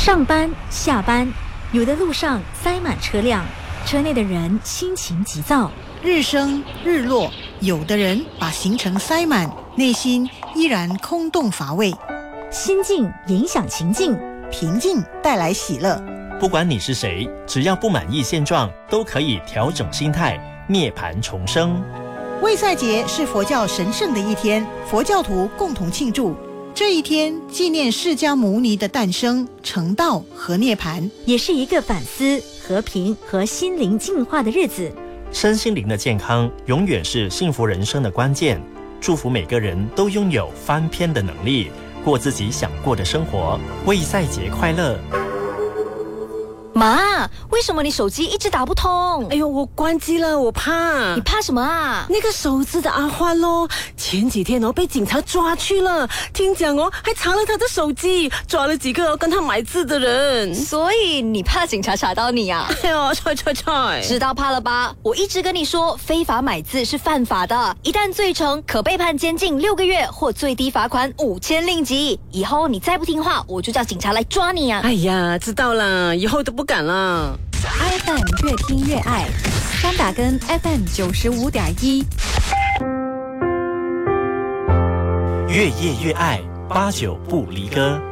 上班、下班，有的路上塞满车辆，车内的人心情急躁。 日升日落，有的人把行程塞满，内心依然空洞乏味。 心境影响情境， 平静带来喜乐。 不管你是谁，只要不满意现状，都可以调整心态，涅槃重生。 卫赛节是佛教神圣的一天，佛教徒共同庆祝。这一天纪念释迦牟尼的诞生、成道和涅槃， 也是一个反思、和平和心灵净化的日子。 身心灵的健康永远是幸福人生的关键。祝福每个人都拥有翻篇的能力，过自己想过的生活。卫赛节快乐！ 妈，为什么你手机一直打不通？ 哎呦，我关机了，我怕。 你怕什么啊？ 那个手指的阿欢咯，前几天被警察抓去了，听讲还查了他的手机，抓了几个跟他买字的人。 所以你怕警察查到你啊？ 哎呦， 知道怕了吧？我一直跟你说，非法买字是犯法的，一旦罪成，可被判监禁6个月或最低罚款5000令吉。以后你再不听话，我就叫警察来抓你啊！ 哎呀，知道了，以后都不敢了。 FM 越听越爱，三打根 FM 95.1， 越夜越爱，89不离歌。